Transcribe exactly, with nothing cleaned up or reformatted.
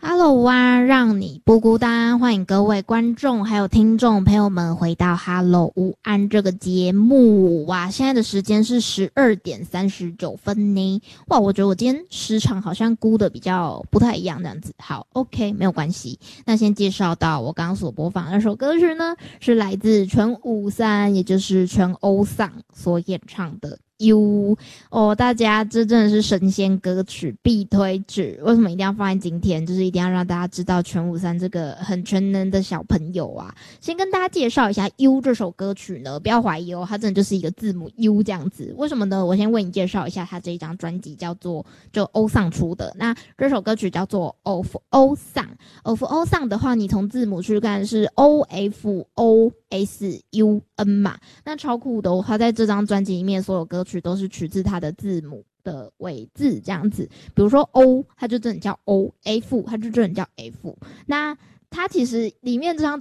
Hello 啊，让你不孤单，欢迎各位观众还有听众朋友们回到 Hello 午安这个节目。哇，现在的时间是十二点三十九分呢。哇，我觉得我今天时长好像估的比较不太一样这样子。好 ，OK， 没有关系。那先介绍到我刚刚所播放的那首歌曲呢，是来自全五三，也就是全欧桑所演唱的。U 哦，大家这真的是神仙歌曲必推曲。为什么一定要放在今天？就是一定要让大家知道全五三这个很全能的小朋友啊。先跟大家介绍一下 U 这首歌曲呢，不要怀疑哦，它真的就是一个字母 U 这样子。为什么呢？我先为你介绍一下，它这一张专辑叫做就欧桑出的。那这首歌曲叫做 Of 欧桑 ，Of 欧桑的话，你从字母去看是 O F O S U N 嘛。那超酷的哦，它在这张专辑里面所有歌曲都是取自它的字母的尾字这样子，比如说 O 它就真的叫 O， F 它就真的叫 F。那它其实里面这张